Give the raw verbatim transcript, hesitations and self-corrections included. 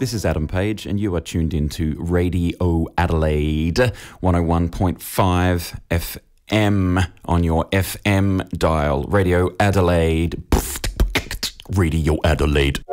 This is Adam Page, and you are tuned into Radio Adelaide, one oh one point five F M on your F M dial. Radio Adelaide. Radio Adelaide.